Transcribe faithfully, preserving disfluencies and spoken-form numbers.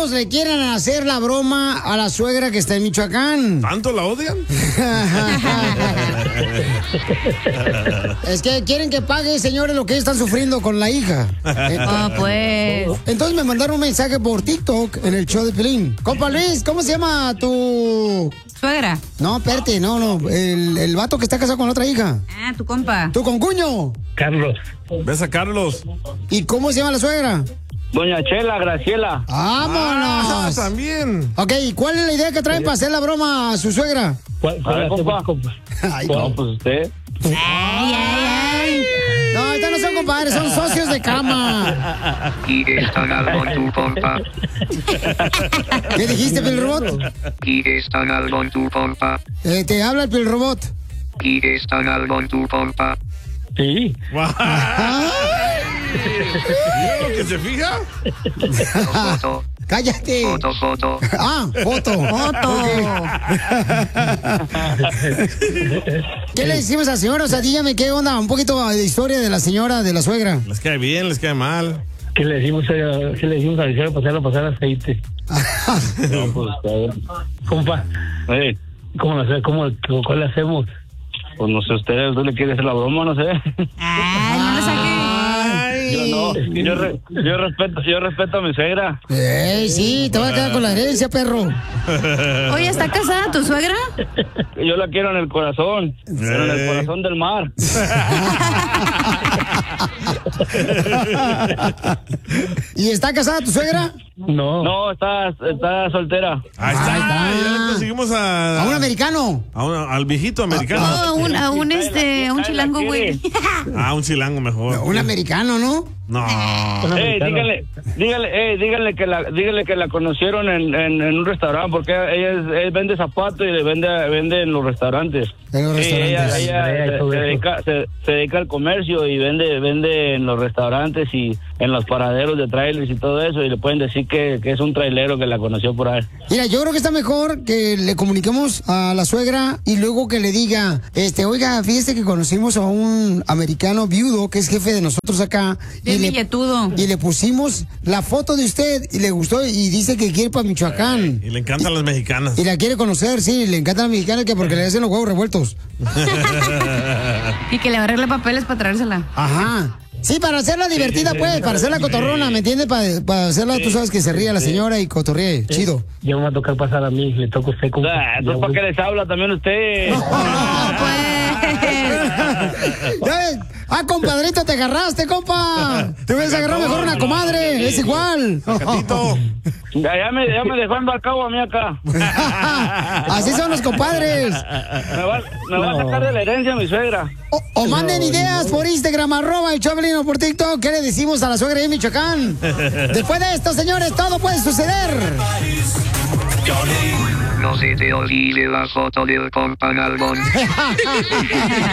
todos le quieren hacer la broma a la suegra que está en Michoacán. ¿Tanto la odian? Es que quieren que pague, señores, lo que están sufriendo con la hija. Oh, pues. Entonces me mandaron un mensaje por TikTok en el show de Pelín. Compa Luis, ¿cómo se llama tu suegra? No, espérate, no, no. El, el vato que está casado con otra hija. Ah, tu compa. ¿Tu concuño? Carlos. ¿Ves a Carlos? ¿Y cómo se llama la suegra? Doña Chela, Graciela. ¡Vámonos! Ah, también. Ok, ¿y cuál es la idea que traen para hacer la broma a su suegra? ¿Cuál, A ver, compa. Ay, No, pues usted. Ay, ay, ay. no, estos no son compadres, son socios de cama. Y están algo en tu compa. ¿Qué dijiste, Pilrobot? Y están algo en tu compa. Eh, te habla el Pilrobot. Y están algo en tu compa. Sí. ¿Mira lo que se fija? Foto. ¡Cállate! Foto, foto. Ah, foto. Foto. ¿Qué le decimos a la señora? O sea, dígame qué onda, un poquito de historia de la señora, de la suegra. Les cae bien, les cae mal. ¿Qué le decimos a, qué le decimos a la pasarlo pasar aceite? No, pues a ver. Compa, Eh, ¿cómo lo hace- cómo, ¿cuál le hacemos? pues no sé, usted, usted le quiere hacer la broma, no sé. Ay, no lo saqué. Yo no, yo, re- yo respeto, yo respeto a mi suegra. ¡Ey, sí! Te vas a quedar con la herencia, perro. Oye, ¿está casada tu suegra? Yo la quiero en el corazón, pero en el corazón del mar. ¿Y está casada tu suegra? No. No, está, está soltera. Ahí está, Ahí está. ya le conseguimos a... ¿A un americano? a un- al viejito americano. Oh, a un, a un, este, a un Ay, la chilango, güey. Ah, un chilango mejor. Un americano, ¿no? No. Eh, dígale, dígale, eh, dígale que la, dígale que la conocieron en, en, en un restaurante, porque ella, es- ella vende zapatos y le vende, vende en los restaurantes. En los Sí, ella, restaurantes. ella Andrea y se, todo se eso. dedica, se, se dedica al comercio y vende, vende en los restaurantes y en los paraderos de trailers y todo eso, y le pueden decir que, que es un trailero que la conoció por ahí. Mira, yo creo que está mejor que le comuniquemos a la suegra y luego que le diga, este, oiga, fíjese que conocimos a un americano viudo que es jefe de nosotros acá. Bien le, billetudo. y le pusimos la foto de usted y le gustó y dice que quiere para Michoacán. Y le encantan las mexicanas. Y la quiere conocer, sí, le encantan las mexicanas que porque le hacen los huevos revueltos. Y que le arregle papeles para traérsela. Ajá. Sí, para hacerla divertida, pues, para hacerla cotorrona, ¿me entiendes? Para, para hacerla, tú sabes que se ría la señora y cotorree, chido. Ya me va a tocar pasar a mí, le toca a usted. Compa. Ah, entonces, ¿para qué les habla también usted? No, pues. ¿Ya ves? Ah, compadrito, te agarraste, compa. Te hubieras agarrado mejor una comadre, es igual. Gatito. Ya, ya me, ya me dejó embarcado a mí acá. Así son los compadres. Me va, me va a sacar de la herencia mi suegra. O, o manden ideas por Instagram, arroba el Choplin, o por TikTok. ¿Qué le decimos a la suegra de Michoacán? Después de esto, señores, todo puede suceder. No se te olvide la foto del compa Nalgón.